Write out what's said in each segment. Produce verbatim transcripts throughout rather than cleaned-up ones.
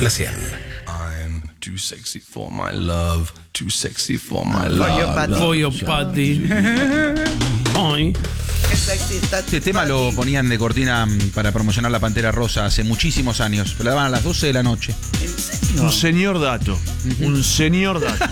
placer. I'm too sexy for my love, too sexy for my love. For your party. Ay. Este tema lo ponían de cortina para promocionar la Pantera Rosa hace muchísimos años. Lo daban a las doce de la noche. Un señor dato. Un señor dato.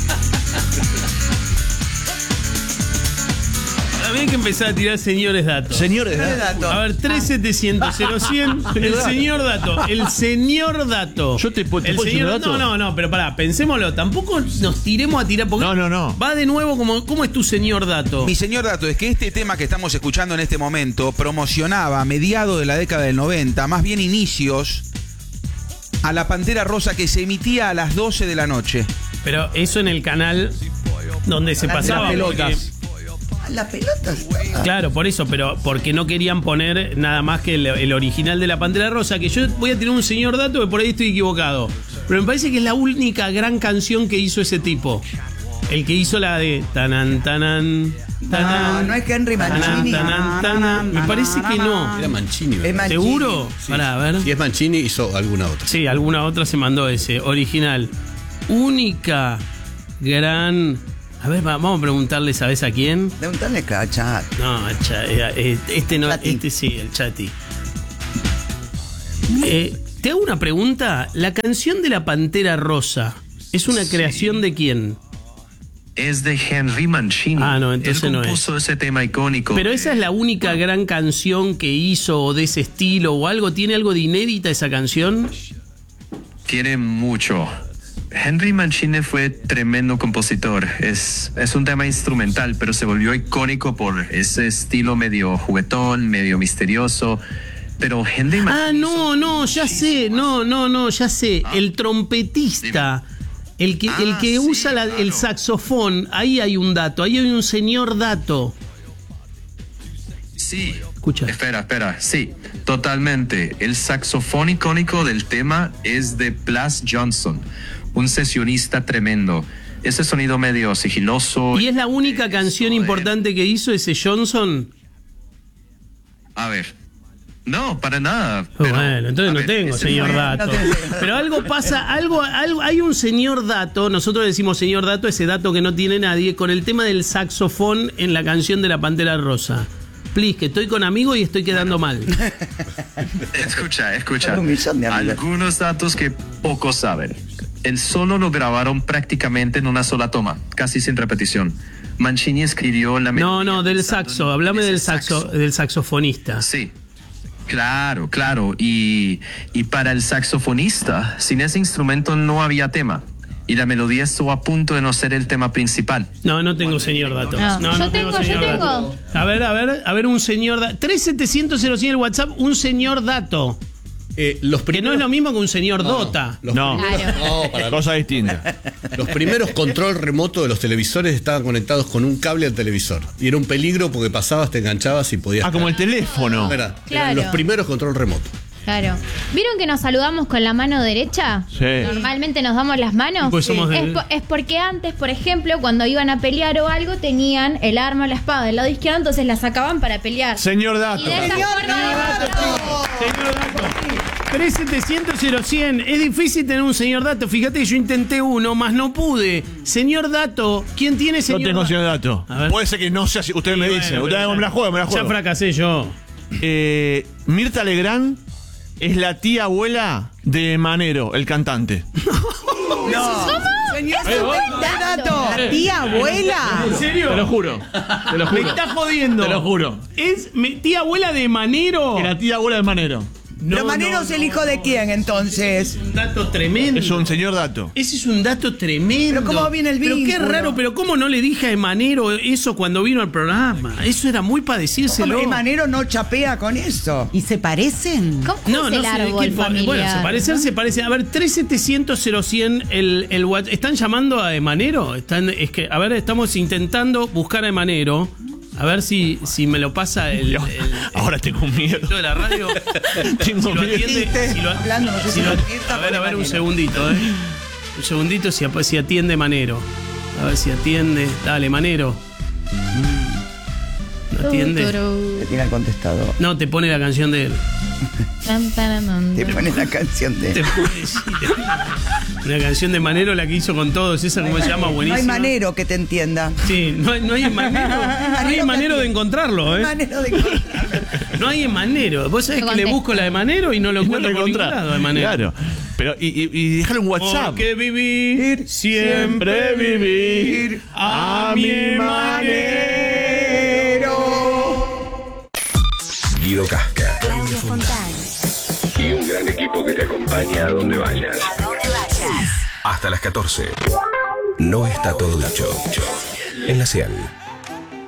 Había que empezar a tirar señores datos. Señores datos. A ver, tres setecientos cero cien. El señor dato. El señor dato. Yo te, te el puedo señor, decir un dato. No, no, no, pero pará, pensémoslo. Tampoco nos tiremos a tirar. Porque no, no, no. Va de nuevo como, ¿cómo es tu señor dato? Mi señor dato es que este tema que estamos escuchando en este momento promocionaba a mediados de la década del noventa, más bien inicios, a la Pantera Rosa que se emitía a las doce de la noche. Pero eso en el canal donde se Las pasaba. pelotas. Las pelotas. Claro, por eso, pero porque no querían poner nada más que el, el original de la Pantera Rosa, que yo voy a tener un señor dato que por ahí estoy equivocado. Pero me parece que es la única gran canción que hizo ese tipo. El que hizo la de tanan, tanan, tanan. No, no es Henry Mancini. Tanan, tanan. Me parece que no. Era Mancini. Es Mancini. ¿Seguro? Sí. Pará, a ver. Si es Mancini, hizo alguna otra. Sí, alguna otra se mandó ese. Original. Única gran. A ver, va- vamos a preguntarle, ¿sabes a quién? Preguntale a Chat. No, cha- eh, este no, Chati. este sí, el Chati. Eh, te hago una pregunta. ¿La canción de la Pantera Rosa es una creación de quién? Es de Henry Mancini. Ah, no, entonces Él no es. compuso ese tema icónico. Pero esa es la única gran canción que hizo o de ese estilo o algo. ¿Tiene algo de inédita esa canción? Tiene mucho. Henry Mancini fue tremendo compositor. Es, es un tema instrumental, pero se volvió icónico por ese estilo medio juguetón, medio misterioso. Pero Henry Mancini... Ah, no, no, ya sé. No, no, no, ya sé. El trompetista. El que, el que sí, usa la- el claro. saxofón. Ahí hay un dato. Ahí hay un señor dato. Sí. Escucha. Espera, espera. Sí, totalmente. El saxofón icónico del tema es de Blas Johnson, un sesionista tremendo. Ese sonido medio sigiloso. ¿Y es la única Eso canción de- importante que hizo ese Johnson? A ver. No, para nada. Oh, pero, bueno, entonces a no ver, tengo ese señor fue- dato. no tenés. Pero algo pasa, algo, algo, hay un señor dato, nosotros decimos señor dato, ese dato que no tiene nadie, con el tema del saxofón en la canción de la Pantera Rosa. Please, que estoy con amigos y estoy quedando mal. Escucha, escucha. Un millón de amigos. Algunos datos que pocos saben. El solo lo grabaron prácticamente en una sola toma, casi sin repetición. Mancini escribió la No, melodía no, del pensando saxo, en hablame ese del saxo, del saxofonista. Sí, claro, claro. Y, y para el saxofonista, sin ese instrumento no había tema. Y la melodía estuvo a punto de no ser el tema principal. No, no tengo señor dato. No. No, Yo no tengo, yo señor tengo. dato. A ver, a ver, a ver un señor dato. tres setecientos cero cien el WhatsApp, un señor dato. Eh, los Que no es lo mismo que un señor Dota. Los No. primeros- Claro. no, para Cosa distinta. Los primeros control remoto de los televisores estaban conectados con un cable al televisor. Y era un peligro porque pasabas, te enganchabas y podías. Ah, como el teléfono. Era- eran Claro. los primeros control remoto. Claro. ¿Vieron que nos saludamos con la mano derecha? Sí. Normalmente nos damos las manos. Pues somos es, de- po- es porque antes, por ejemplo, cuando iban a pelear o algo, tenían el arma o la espada del lado izquierdo, entonces la sacaban para pelear. Señor Y dato. de esa forma- Señor dato. tres setecientos cero cien. Es difícil tener un señor dato. Fíjate que yo intenté uno, más no pude. Señor dato. ¿Quién tiene Yo señor tengo dato? señor dato. A ver. Puede ser que no sea así. Usted me Sí, dice. bueno, Usted pero me la ya- juega, me la Ya juega. fracasé yo. Eh, Mirta Legrand es la tía abuela de Manero, el cantante. No. Señor, Eh, vos- dato. La tía abuela. ¿En serio? Te lo juro. Te lo Me juro. está jodiendo. Te lo juro. Es mi tía abuela de Manero. Es la tía abuela de Manero. No, ¿Pero Manero no, es el no, hijo de no. quién entonces? Un dato tremendo. Es un señor dato. Ese es un dato tremendo. Pero ¿cómo viene el Pero qué vínculo? raro, pero ¿cómo no le dije a Emanero eso cuando vino al programa? Eso era muy para decírselo. ¿Cómo Manero no chapea con eso? ¿Y se parecen? ¿Cómo No, es no el sé, árbol ¿qué po- familiar? bueno, se parecer, se parece. A ver, tres setecientos cero cien el, el WhatsApp. ¿Están llamando a Emanero? Están, es que, a ver, estamos intentando buscar a Emanero. A ver si, si me lo pasa el, el- el- Ahora tengo miedo. el de la radio. Tengo Si lo miedo. atiende, si lo- Hablando, no sé si si lo- lo atienda a ver, con a ver, un Emanero. segundito, eh. Un segundito si, ap- si atiende Manero. A ver si atiende. Dale, Manero. ¿No atiende? Tururú. Le tiene el contestador. No, te pone la canción de él. Tan, tan, tan, Te tan. pones la canción de. Te puede- sí, te- Una canción de Manero, la que hizo con todos, esa cómo se llama, No hay buenísima. manero que te entienda. Sí, no hay, no hay manero, no hay manero de encontrarlo, No hay ¿eh? manero de encontrarlo. No hay en Manero. Vos sabés No que le contesta. busco la de Manero y no lo Y no encuentro lo por ningún encontrás. lado de Manero. Claro. Pero, y, y, y déjale un WhatsApp. Porque vivir, siempre vivir a mi manero. Guido Casca Claudia Fontán. y un gran equipo que te acompaña a donde vayas. A donde vayas. Hasta las catorce. No está todo dicho. En la cien.